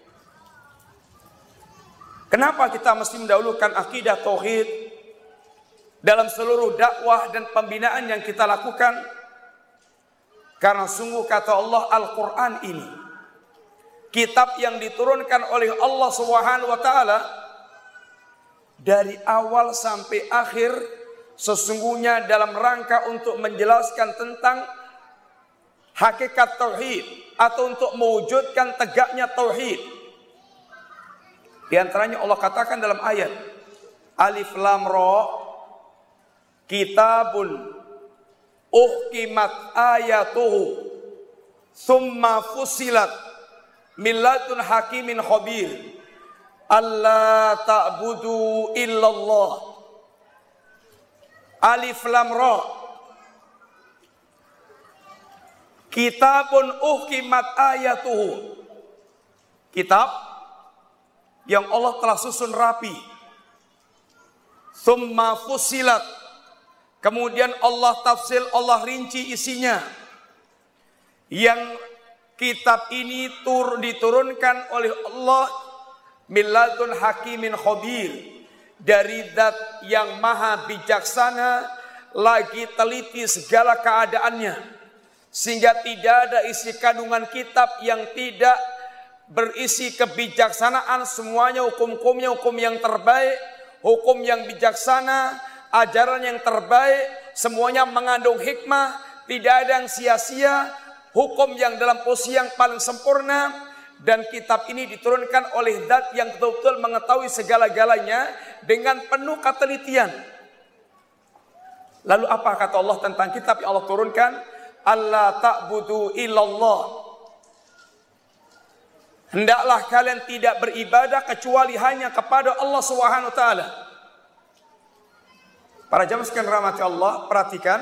kenapa kita mesti mendahulukan akidah tauhid dalam seluruh dakwah dan pembinaan yang kita lakukan? Karena sungguh kata Allah, Al-Quran ini kitab yang diturunkan oleh Allah Subhanahu wa taala, dari awal sampai akhir sesungguhnya dalam rangka untuk menjelaskan tentang hakikat tauhid atau untuk mewujudkan tegaknya tauhid. Di antaranya Allah katakan dalam ayat Alif Lam Ra, kitabun uhkimat ayatuhu summa fusilat millatun hakimin khabir alla ta'budu illallah. Alif Lam Ra, kitabun uhkimat ayatuhu, kitab yang Allah telah susun rapi. Summa fusilat, kemudian Allah tafsir, Allah rinci isinya. Yang kitab ini tur diturunkan oleh Allah milladun hakimin khabir, dari zat yang maha bijaksana lagi teliti segala keadaannya, sehingga tidak ada isi kandungan kitab yang tidak berisi kebijaksanaan. Semuanya hukum-hukumnya hukum yang terbaik, hukum yang bijaksana, ajaran yang terbaik, semuanya mengandung hikmah, tidak ada yang sia-sia, hukum yang dalam posisi yang paling sempurna. Dan kitab ini diturunkan oleh zat yang betul-betul mengetahui segala-galanya dengan penuh ketelitian. Lalu apa kata Allah tentang kitab yang Allah turunkan? Alla ta'budu illallah, hendaklah kalian tidak beribadah kecuali hanya kepada Allah Subhanahu wa taala. Para jamaah sekalian rahmati Allah, perhatikan,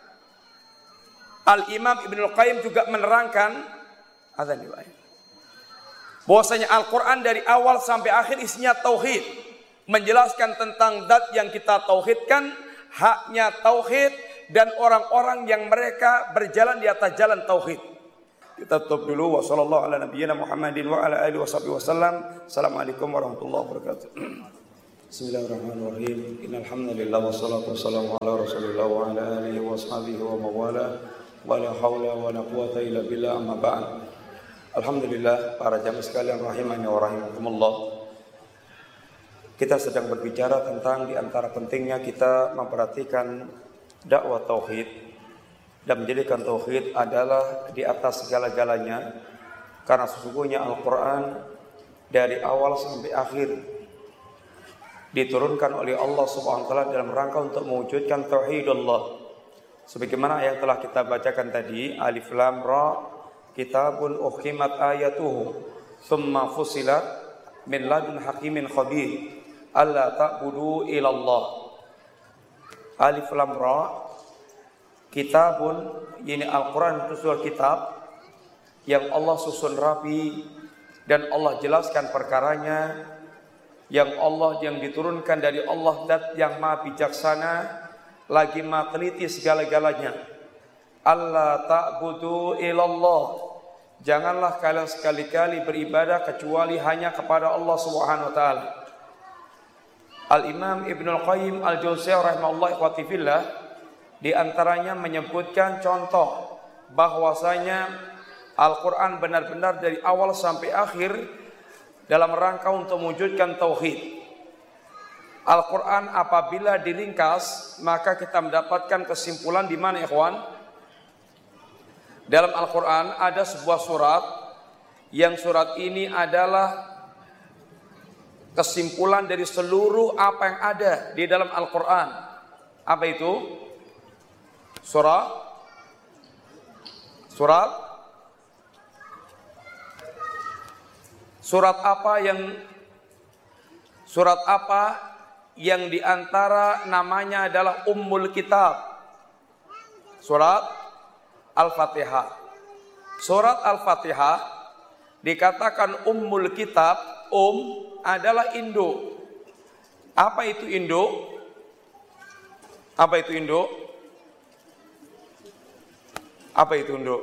Al-Imam Ibnul Qayyim juga menerangkan azan riwayat bahwasanya Al-Quran dari awal sampai akhir isinya tauhid, menjelaskan tentang zat yang kita tauhidkan, haknya tauhid, dan orang-orang yang mereka berjalan di atas jalan tauhid. Kita tutup dulu. Wa sallallahu ala nabiyyina Muhammadin wa ala alihi washabihi wasallam. Assalamualaikum warahmatullahi wabarakatuh. Bismillahirrahmanirrahim. Innal hamdalillah wassalatu wassalamu ala Rasulillah wa ala alihi washabihi wa mawala. Wa la haula wa la quwata illa billah, amma ba'd. Alhamdulillah, para jamaah sekalian rahimani wa rahimakumullah. Kita sedang berbicara tentang di antara pentingnya kita memperhatikan dakwah tauhid dan menjadikan tauhid adalah di atas segala-galanya, karena sesungguhnya Al-Quran dari awal sampai akhir diturunkan oleh Allah Subhanahu wa taala dalam rangka untuk mewujudkan tauhidullah. Sebagaimana yang telah kita bacakan tadi, Alif Lam Ra, kitabun uhkimat ayatuhu thumma fusilat min ladun hakimin khabir alla ta'budu ilallah. Alif Lam Ra, kitabun, ini Al-Quran itu sebuah kitab yang Allah susun rapi dan Allah jelaskan perkaranya, yang Allah yang diturunkan dari Allah dat yang maha bijaksana lagi maha teliti segala-galanya. Alla ta'budu ilallah, janganlah kalian sekali-kali beribadah kecuali hanya kepada Allah Subhanahu wa taala. Al-Imam Ibnul Qayyim Al-Jauziyah rahimahullah ikhwati fillah di antaranya menyebutkan contoh bahwasanya Al-Quran benar-benar dari awal sampai akhir dalam rangka untuk mewujudkan tauhid. Al-Quran apabila diringkas maka kita mendapatkan kesimpulan di mana ikhwan? Dalam Al-Quran ada sebuah surat yang surat ini adalah kesimpulan dari seluruh apa yang ada di dalam Al-Quran. Apa itu? Surah Surat Surat apa yang Surat apa yang diantara namanya adalah Ummul Kitab? Surat Al-Fatihah. Surat Al-Fatihah dikatakan Ummul Kitab. Um adalah induk. Apa itu induk? Apa itu induk? Apa itu induk?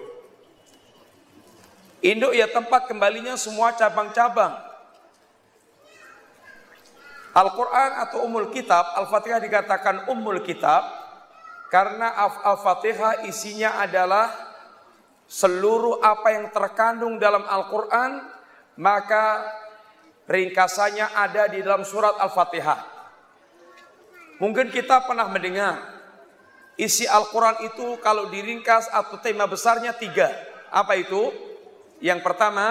Induk ya tempat kembalinya semua cabang-cabang. Al-Quran atau Ummul Kitab, Al-Fatihah dikatakan Ummul Kitab karena Al-Fatihah isinya adalah seluruh apa yang terkandung dalam Al-Quran, maka ringkasannya ada di dalam surat Al-Fatihah. Mungkin kita pernah mendengar isi Al-Quran itu kalau diringkas atau tema besarnya tiga. Apa itu? Yang pertama,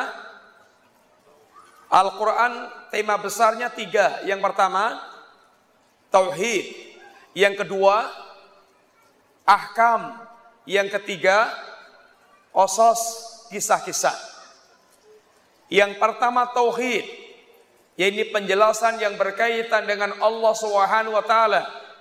Al-Quran tema besarnya tiga. Yang pertama, tauhid. Yang kedua, ahkam. Yang ketiga, qasas, kisah-kisah. Yang pertama tauhid, yaitu penjelasan yang berkaitan dengan Allah Subhanahu wa taala.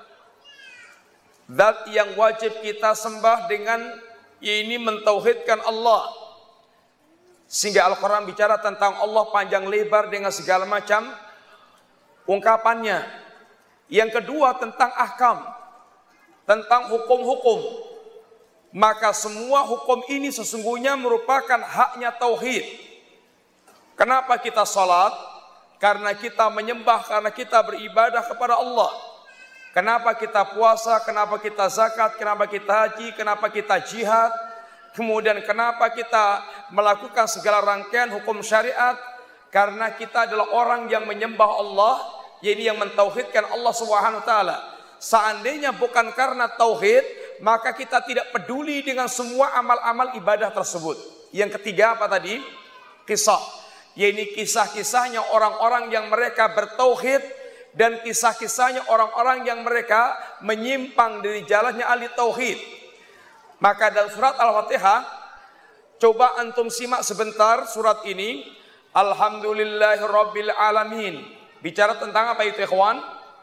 Zat yang wajib kita sembah dengan ini mentauhidkan Allah. Sehingga Al-Quran bicara tentang Allah panjang lebar dengan segala macam ungkapannya. Yang kedua tentang ahkam, tentang hukum-hukum. Maka semua hukum ini sesungguhnya merupakan haknya tauhid. Kenapa kita salat? Karena kita menyembah, karena kita beribadah kepada Allah. Kenapa kita puasa, kenapa kita zakat, kenapa kita haji, kenapa kita jihad. Kemudian kenapa kita melakukan segala rangkaian hukum syariat? Karena kita adalah orang yang menyembah Allah, yaitu yang mentauhidkan Allah Subhanahu wa taala. Seandainya bukan karena tauhid, maka kita tidak peduli dengan semua amal-amal ibadah tersebut. Yang ketiga apa tadi? Kisah. Yaitu kisah-kisahnya orang-orang yang mereka bertauhid dan kisah-kisahnya orang-orang yang mereka menyimpang dari jalannya ahli tauhid. Maka dalam surat Al-Fatihah, coba antum simak sebentar surat ini. Alhamdulillahirabbil alamin. Bicara tentang apa itu ikhwan?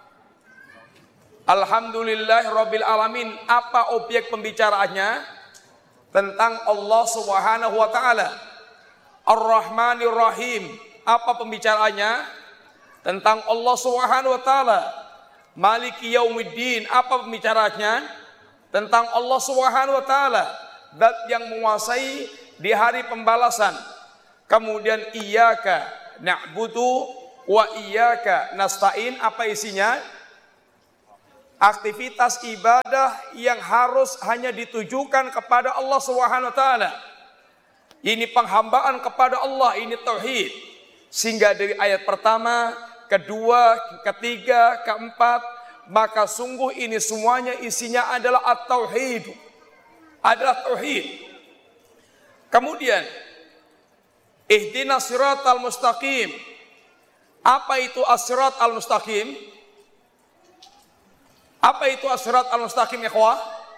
Alhamdulillahirabbil alamin. Apa objek pembicaraannya? Tentang Allah Subhanahu wa taala. Ar-Rahmanir Rahim. Apa pembicaraannya? Tentang Allah Subhanahu wa taala. Maliki Yaumiddin. Apa pembicaraannya? Tentang Allah Subhanahu wa taala. Zat yang menguasai di hari pembalasan. Kemudian iyyaka na'budu wa iyyaka nasta'in, apa isinya? Aktivitas ibadah yang harus hanya ditujukan kepada Allah Subhanahu wa taala. Ini penghambaan kepada Allah, ini tauhid. Sehingga dari ayat pertama, kedua, ketiga, keempat, maka sungguh ini semuanya isinya adalah at-tauhid. Adalah tauhid. Kemudian ihdinas siratal mustaqim. Apa itu as-siratal mustaqim? Apa itu as-sirat al-mustaqim, ikhwah?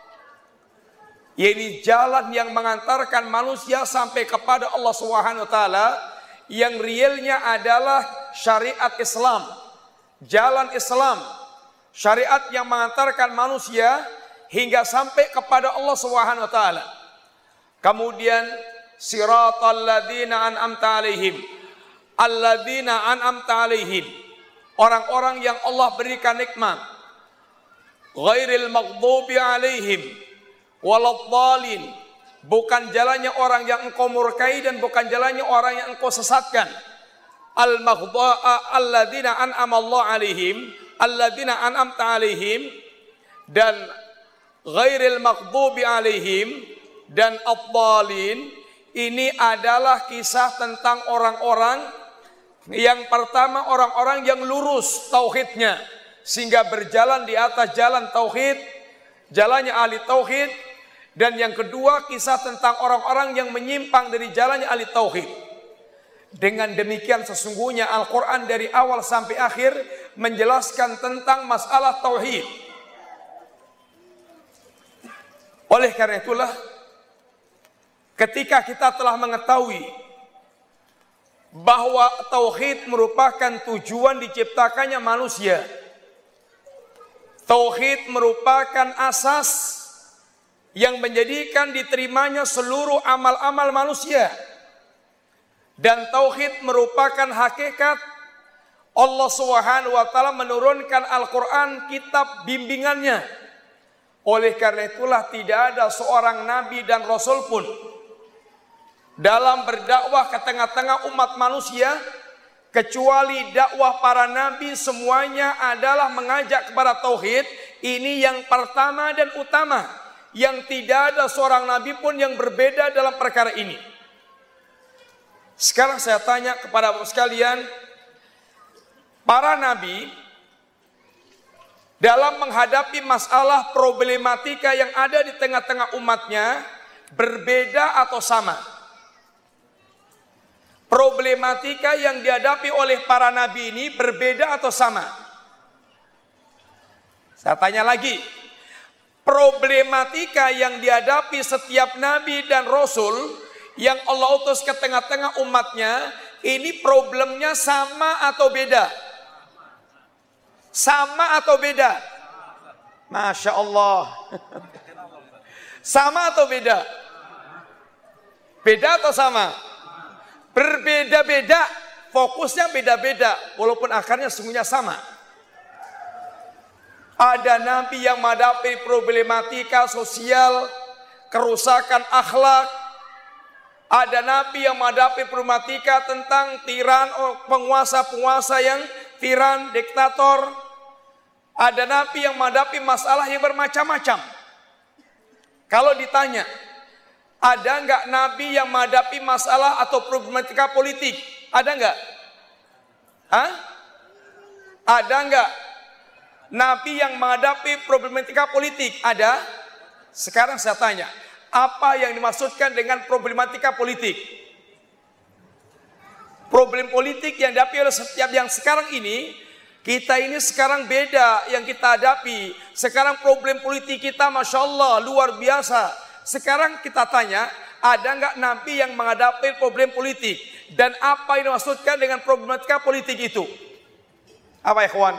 Yaitu jalan yang mengantarkan manusia sampai kepada Allah Subhanahu wa taala, yang realnya adalah syariat Islam. Jalan Islam, syariat yang mengantarkan manusia hingga sampai kepada Allah Subhanahu wa taala. Kemudian siratal ladzina an'amta alaihim. Alladzina an'amta alaihim. Orang-orang yang Allah berikan nikmat. Ghairil maghdubi alaihim waladhdallin, bukan jalannya orang yang engkau murkai dan bukan jalannya orang yang engkau sesatkan. Al maghdu'a alladzina an'ama Allah alaihim, alladzina an'amta alaihim, dan ghairil maghdubi alaihim dan adhdallin. Ini adalah kisah tentang orang-orang yang pertama, orang-orang yang lurus tauhidnya sehingga berjalan di atas jalan tauhid, jalannya ahli tauhid. Dan yang kedua, kisah tentang orang-orang yang menyimpang dari jalannya ahli tauhid. Dengan demikian sesungguhnya Al-Quran dari awal sampai akhir menjelaskan tentang masalah tauhid. Oleh karena itulah, ketika kita telah mengetahui bahwa tauhid merupakan tujuan diciptakannya manusia, tauhid merupakan asas yang menjadikan diterimanya seluruh amal-amal manusia. Dan tauhid merupakan hakikat Allah Subhanahu wa taala menurunkan Al-Quran, kitab bimbingannya. Oleh karena itulah tidak ada seorang nabi dan rasul pun dalam berdakwah ke tengah-tengah umat manusia, kecuali dakwah para nabi semuanya adalah mengajak kepada tauhid. Ini yang pertama dan utama, yang tidak ada seorang nabi pun yang berbeda dalam perkara ini. Sekarang saya tanya kepada Bapak sekalian, para nabi dalam menghadapi masalah problematika yang ada di tengah-tengah umatnya berbeda atau sama? Problematika yang dihadapi oleh para nabi ini berbeda atau sama? Saya tanya lagi, problematika yang dihadapi setiap nabi dan rasul yang Allah utus ke tengah-tengah umatnya, ini problemnya sama atau beda? Sama atau beda? Masya Allah. Sama atau beda? Beda atau sama? Berbeda-beda, fokusnya beda-beda, walaupun akarnya sesungguhnya sama. Ada nabi yang menghadapi problematika sosial, kerusakan akhlak. Ada nabi yang menghadapi problematika tentang tiran, penguasa-penguasa yang tiran, diktator. Ada nabi yang menghadapi masalah yang bermacam-macam. Kalau ditanya, ada enggak nabi yang menghadapi masalah atau problematika politik? Ada enggak? Hah? Ada enggak nabi yang menghadapi problematika politik? Ada? Sekarang saya tanya, apa yang dimaksudkan dengan problematika politik? Problem politik yang dihadapi oleh setiap yang sekarang ini, kita ini sekarang beda yang kita hadapi. Sekarang problem politik kita Masya Allah luar biasa. Sekarang kita tanya, ada enggak nabi yang menghadapi problem politik? Dan apa yang dimaksudkan dengan problematika politik itu? Apa ya kawan?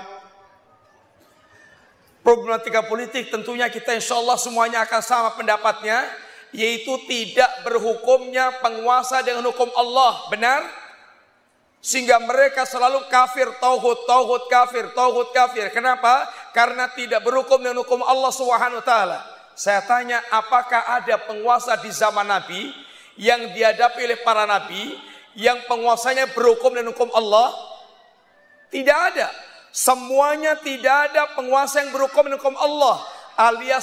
Problematika politik tentunya kita insya Allah semuanya akan sama pendapatnya, yaitu tidak berhukumnya penguasa dengan hukum Allah. Benar? Sehingga mereka selalu kafir, tauhid, tauhid kafir, tauhid kafir. Kenapa? Karena tidak berhukum dengan hukum Allah Subhanahu wa taala. Saya tanya, apakah ada penguasa di zaman Nabi yang dihadapi oleh para nabi yang penguasanya berhukum dan hukum Allah? Tidak ada. Semuanya tidak ada penguasa yang berhukum dan hukum Allah, alias